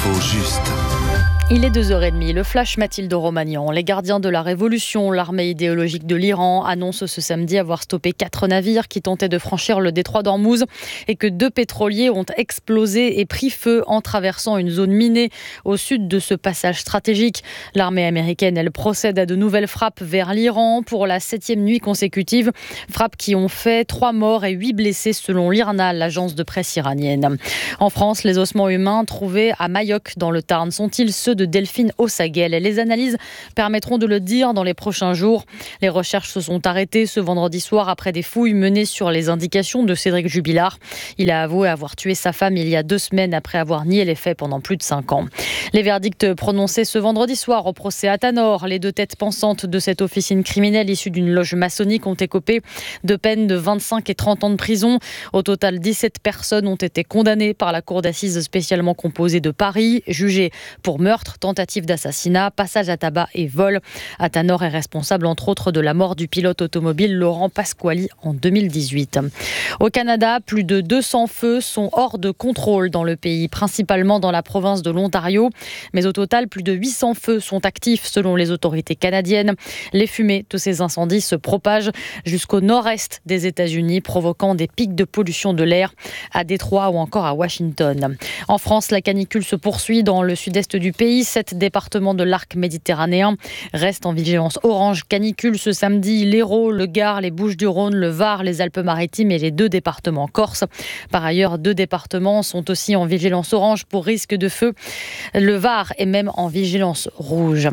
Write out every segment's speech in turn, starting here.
L'info juste. Il est 2h30, le flash Mathilde Romagnan. Les gardiens de la Révolution, l'armée idéologique de l'Iran, annoncent ce samedi avoir stoppé 4 navires qui tentaient de franchir le détroit d'Ormuz et que 2 pétroliers ont explosé et pris feu en traversant une zone minée au sud de ce passage stratégique. L'armée américaine, elle procède à de nouvelles frappes vers l'Iran pour la 7e nuit consécutive. Frappes qui ont fait 3 morts et 8 blessés selon l'IRNA, l'agence de presse iranienne. En France, les ossements humains trouvés à Mayoc dans le Tarn sont-ils ceux de Delphine Ossaguel? Les analyses permettront de le dire dans les prochains jours. Les recherches se sont arrêtées ce vendredi soir après des fouilles menées sur les indications de Cédric Jubilard. Il a avoué avoir tué sa femme il y a 2 semaines après avoir nié les faits pendant plus de 5 ans. Les verdicts prononcés ce vendredi soir au procès à Tanor. Les 2 têtes pensantes de cette officine criminelle issue d'une loge maçonnique ont écopé de peines de 25 et 30 ans de prison. Au total, 17 personnes ont été condamnées par la cour d'assises spécialement composée de Paris, jugées pour meurtre, tentative d'assassinat, passage à tabac et vol. Atanor est responsable entre autres de la mort du pilote automobile Laurent Pasquali en 2018. Au Canada, plus de 200 feux sont hors de contrôle dans le pays, principalement dans la province de l'Ontario. Mais au total, plus de 800 feux sont actifs selon les autorités canadiennes. Les fumées de ces incendies se propagent jusqu'au nord-est des États-Unis, provoquant des pics de pollution de l'air à Détroit ou encore à Washington. En France, la canicule se poursuit dans le sud-est du pays. 7 départements de l'arc méditerranéen restent en vigilance orange canicule ce samedi. L'Hérault, le Gard, les Bouches-du-Rhône, le Var, les Alpes-Maritimes et les 2 départements corse. Par ailleurs, 2 départements sont aussi en vigilance orange pour risque de feu. Le Var est même en vigilance rouge.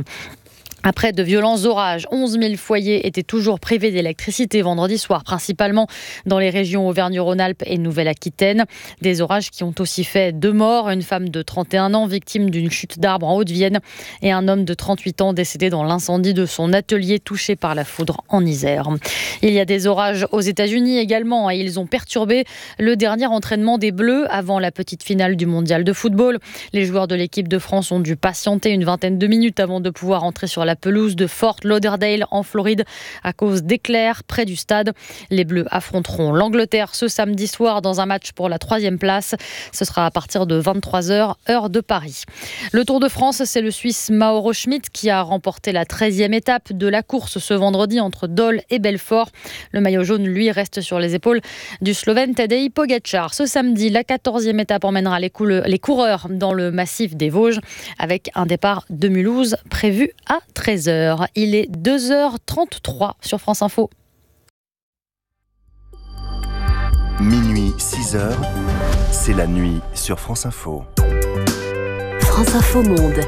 Après de violents orages, 11 000 foyers étaient toujours privés d'électricité vendredi soir, principalement dans les régions Auvergne-Rhône-Alpes et Nouvelle-Aquitaine. Des orages qui ont aussi fait 2 morts, une femme de 31 ans victime d'une chute d'arbre en Haute-Vienne et un homme de 38 ans décédé dans l'incendie de son atelier touché par la foudre en Isère. Il y a des orages aux États-Unis également et ils ont perturbé le dernier entraînement des Bleus avant la petite finale du mondial de football. Les joueurs de l'équipe de France ont dû patienter une vingtaine de minutes avant de pouvoir entrer sur la pelouse de Fort Lauderdale en Floride à cause d'éclairs près du stade. Les Bleus affronteront l'Angleterre ce samedi soir dans un match pour la 3e place. Ce sera à partir de 23h, heure de Paris. Le Tour de France, c'est le Suisse Mauro Schmid qui a remporté la 13e étape de la course ce vendredi entre Dole et Belfort. Le maillot jaune, lui, reste sur les épaules du Slovène Tadej Pogačar. Ce samedi, la 14e étape emmènera les coureurs dans le massif des Vosges avec un départ de Mulhouse prévu à 13h. Il est 2h33 sur France Info. Minuit 6h, c'est la nuit sur France Info. France Info Monde.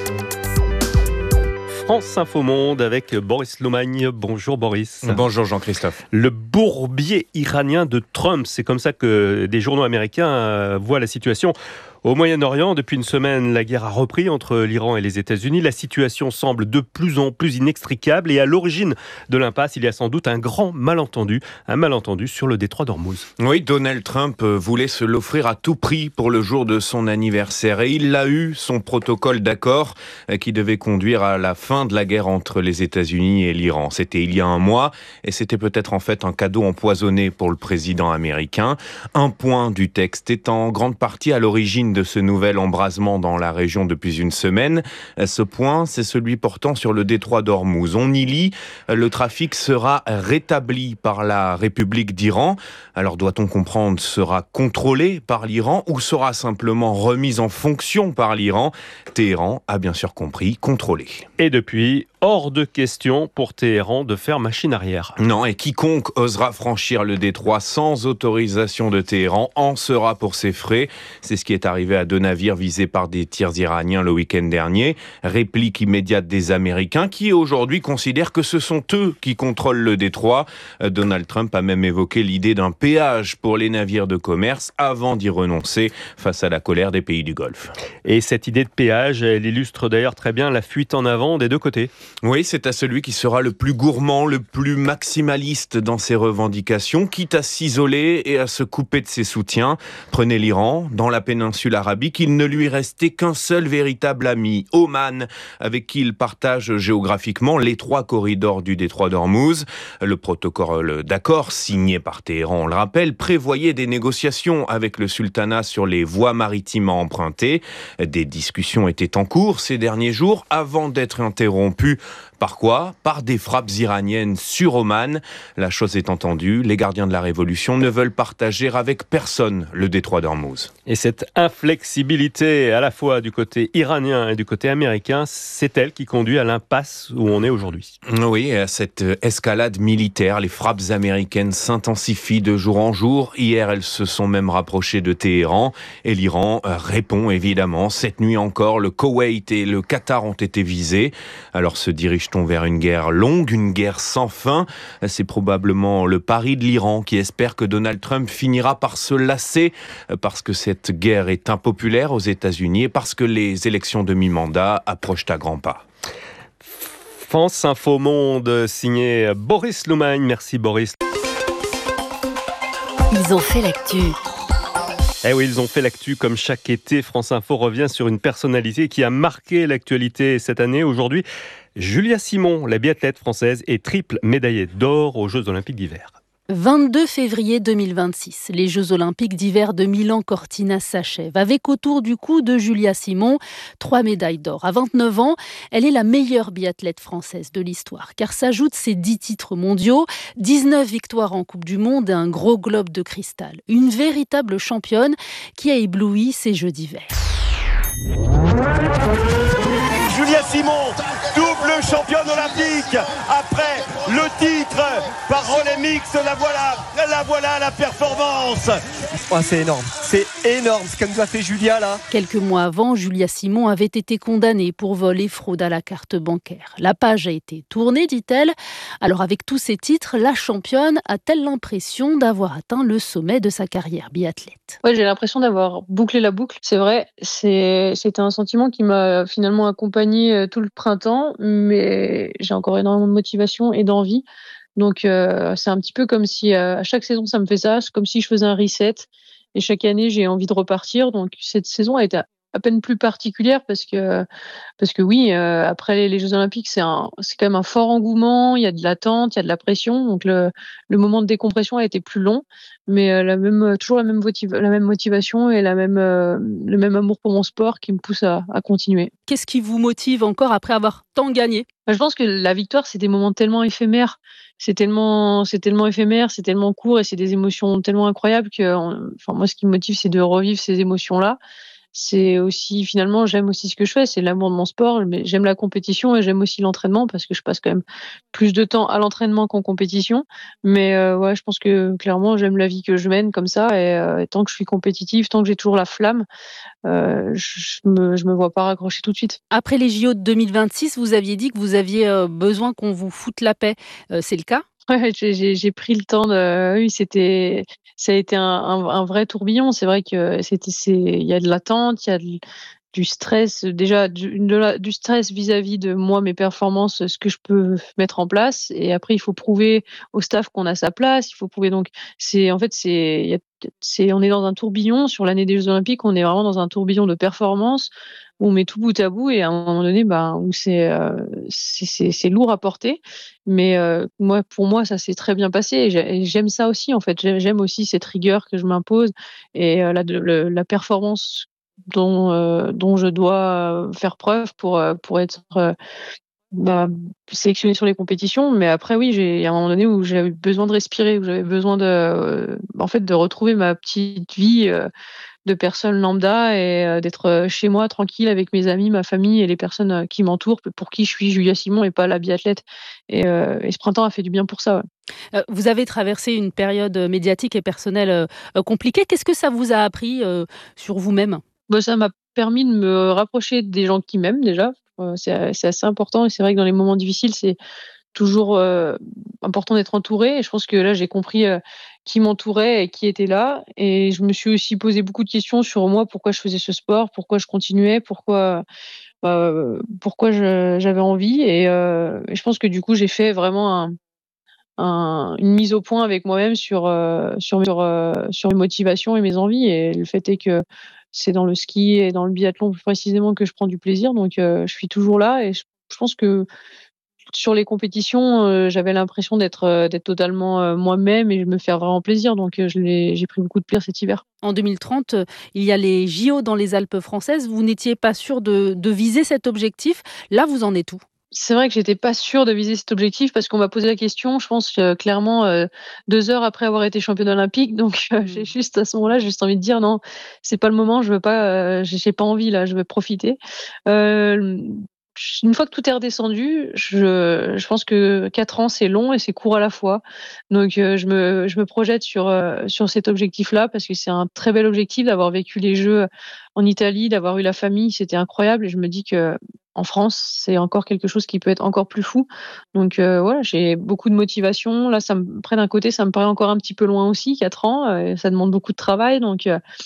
France Info Monde avec Boris Lomagne. Bonjour Boris. Bonjour Jean-Christophe. Le bourbier iranien de Trump, c'est comme ça que des journaux américains voient la situation. Au Moyen-Orient, depuis une semaine, la guerre a repris entre l'Iran et les États-Unis. La situation semble de plus en plus inextricable et à l'origine de l'impasse, il y a sans doute un grand malentendu, sur le détroit d'Ormuz. Oui, Donald Trump voulait se l'offrir à tout prix pour le jour de son anniversaire et il l'a eu, son protocole d'accord qui devait conduire à la fin de la guerre entre les États-Unis et l'Iran. C'était il y a un mois et c'était peut-être en fait un cadeau empoisonné pour le président américain. Un point du texte est en grande partie à l'origine de ce nouvel embrasement dans la région depuis une semaine. Ce point, c'est celui portant sur le détroit d'Ormuz. On y lit, le trafic sera rétabli par la République d'Iran. Alors doit-on comprendre, sera contrôlé par l'Iran ou sera simplement remis en fonction par l'Iran? Téhéran a bien sûr compris, contrôlé. Et depuis, hors de question pour Téhéran de faire machine arrière. Non, et quiconque osera franchir le détroit sans autorisation de Téhéran en sera pour ses frais. C'est ce qui est arrivé à 2 navires visés par des tirs iraniens le week-end dernier. Réplique immédiate des Américains qui aujourd'hui considèrent que ce sont eux qui contrôlent le détroit. Donald Trump a même évoqué l'idée d'un péage pour les navires de commerce avant d'y renoncer face à la colère des pays du Golfe. Et cette idée de péage, elle illustre d'ailleurs très bien la fuite en avant des 2 côtés. Oui, c'est à celui qui sera le plus gourmand, le plus maximaliste dans ses revendications, quitte à s'isoler et à se couper de ses soutiens. Prenez l'Iran. Dans la péninsule arabique, il ne lui restait qu'un seul véritable ami, Oman, avec qui il partage géographiquement l'étroit corridor du détroit d'Ormuz. Le protocole d'accord, signé par Téhéran, on le rappelle, prévoyait des négociations avec le sultanat sur les voies maritimes à emprunter. Des discussions étaient en cours ces derniers jours avant d'être interrompues. Par quoi ? Par des frappes iraniennes sur Oman. La chose est entendue, les gardiens de la révolution ne veulent partager avec personne le détroit d'Ormuz. Et cette inflexibilité à la fois du côté iranien et du côté américain, c'est elle qui conduit à l'impasse où on est aujourd'hui. Oui, à cette escalade militaire, les frappes américaines s'intensifient de jour en jour. Hier, elles se sont même rapprochées de Téhéran et l'Iran répond évidemment. Cette nuit encore, le Koweït et le Qatar ont été visés. Alors se dirige-t-on vers une guerre longue, une guerre sans fin ? C'est probablement le pari de l'Iran qui espère que Donald Trump finira par se lasser parce que cette guerre est impopulaire aux États-Unis et parce que les élections de mi-mandat approchent à grands pas. France Info Monde, signé Boris Loumagne. Merci Boris. Ils ont fait l'actu. Eh oui, ils ont fait l'actu comme chaque été. France Info revient sur une personnalité qui a marqué l'actualité cette année. Aujourd'hui, Julia Simon, la biathlète française, est triple médaillée d'or aux Jeux Olympiques d'hiver. 22 février 2026, les Jeux Olympiques d'hiver de Milan-Cortina s'achèvent avec autour du cou de Julia Simon 3 médailles d'or. À 29 ans, elle est la meilleure biathlète française de l'histoire car s'ajoutent ses 10 titres mondiaux, 19 victoires en Coupe du Monde et un gros globe de cristal. Une véritable championne qui a ébloui ces Jeux d'hiver. Julia Simon, double championne olympique, après le titre par relais mixte, la voilà la performance. Oh, c'est énorme ce qu'elle nous a fait Julia là. Quelques mois avant, Julia Simon avait été condamnée pour vol et fraude à la carte bancaire. La page a été tournée, dit-elle. Alors avec tous ces titres, la championne a-t-elle l'impression d'avoir atteint le sommet de sa carrière biathlète ? Ouais, j'ai l'impression d'avoir bouclé la boucle. C'est vrai, c'était un sentiment qui m'a finalement accompagnée tout le printemps, mais j'ai encore énormément de motivation et d'envie. Donc c'est un petit peu comme si à chaque saison ça me fait ça, c'est comme si je faisais un reset et chaque année j'ai envie de repartir. Donc cette saison a été à peine plus particulière parce que oui, après les Jeux Olympiques c'est quand même un fort engouement, il y a de l'attente, il y a de la pression, donc le moment de décompression a été plus long, mais toujours la même motivation et le même amour pour mon sport qui me pousse à continuer. Qu'est-ce qui vous motive encore après avoir tant gagné ? Je pense que la victoire, c'est des moments tellement éphémères. C'est tellement éphémère, c'est tellement court et c'est des émotions tellement incroyables que, moi, ce qui me motive, c'est de revivre ces émotions-là. C'est aussi, finalement, j'aime aussi ce que je fais, c'est l'amour de mon sport, mais j'aime la compétition et j'aime aussi l'entraînement parce que je passe quand même plus de temps à l'entraînement qu'en compétition. Mais ouais, je pense que clairement, j'aime la vie que je mène comme ça et tant que je suis compétitive, tant que j'ai toujours la flamme, je me vois pas raccrocher tout de suite. Après les JO de 2026, vous aviez dit que vous aviez besoin qu'on vous foute la paix. C'est le cas ? Ouais, j'ai pris le temps oui, ça a été un vrai tourbillon. C'est vrai que il y a de l'attente, il y a du stress, déjà du stress vis-à-vis de moi, mes performances, ce que je peux mettre en place. Et après, il faut prouver au staff qu'on a sa place. Il faut prouver donc, on est dans un tourbillon sur l'année des Jeux Olympiques. On est vraiment dans un tourbillon de performances où on met tout bout à bout et à un moment donné, où c'est lourd à porter. Mais pour moi, ça s'est très bien passé et j'aime ça aussi en fait. J'aime aussi cette rigueur que je m'impose et la performance dont je dois faire preuve pour être sélectionnée sur les compétitions. Mais après, oui, il y a un moment donné où j'avais besoin de respirer, où j'avais besoin de retrouver ma petite vie de personne lambda et d'être chez moi tranquille avec mes amis, ma famille et les personnes qui m'entourent, pour qui je suis Julia Simon et pas la biathlète. Et ce printemps a fait du bien pour ça. Ouais. Vous avez traversé une période médiatique et personnelle compliquée. Qu'est-ce que ça vous a appris sur vous-même ? Ça m'a permis de me rapprocher des gens qui m'aiment déjà. C'est assez important et c'est vrai que dans les moments difficiles, c'est toujours important d'être entouré. Et je pense que là, j'ai compris qui m'entourait et qui était là. Et je me suis aussi posé beaucoup de questions sur moi, pourquoi je faisais ce sport, pourquoi je continuais, pourquoi pourquoi j'avais envie et je pense que du coup j'ai fait vraiment une mise au point avec moi-même sur mes motivations et mes envies et le fait est que c'est dans le ski et dans le biathlon plus précisément que je prends du plaisir donc je suis toujours là et je pense que sur les compétitions, j'avais l'impression d'être totalement, moi-même et de me faire vraiment plaisir donc j'ai pris beaucoup de plaisir cet hiver. En 2030, il y a les JO dans les Alpes françaises. Vous n'étiez pas sûr de viser cet objectif. Là, vous en êtes où? C'est vrai que j'étais pas sûre de viser cet objectif parce qu'on m'a posé la question, je pense, clairement, 2 heures après avoir été championne olympique donc j'ai juste à ce moment-là, j'ai juste envie de dire: «Non, c'est pas le moment, je veux pas, j'ai pas envie là, je veux profiter». Hem, une fois que tout est redescendu, je pense que 4 ans, c'est long et c'est court à la fois. Donc je me projette sur cet objectif-là parce que c'est un très bel objectif d'avoir vécu les Jeux en Italie, d'avoir eu la famille, c'était incroyable et je me dis que en France, c'est encore quelque chose qui peut être encore plus fou. Donc voilà, j'ai beaucoup de motivation. Là, ça me près d'un côté, ça me paraît encore un petit peu loin aussi, 4 ans, ça demande beaucoup de travail donc